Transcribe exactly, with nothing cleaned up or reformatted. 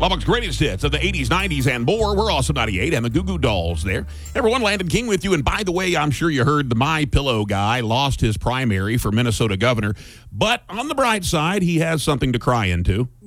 Lubbock's greatest hits of the eighties, nineties, and more. We're Awesome ninety-eight and the Goo Goo Dolls there. Everyone, Landon King with you. And by the way, I'm sure you heard the My Pillow guy lost his primary for Minnesota governor. But on the bright side, he has something to cry into.